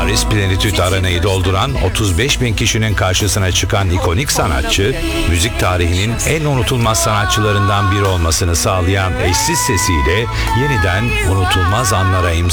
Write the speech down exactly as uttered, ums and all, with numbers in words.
Paris Plenitude Arena'yı dolduran otuz beş bin kişinin karşısına çıkan ikonik sanatçı, müzik tarihinin en unutulmaz sanatçılarından biri olmasını sağlayan eşsiz sesiyle yeniden unutulmaz anlara imza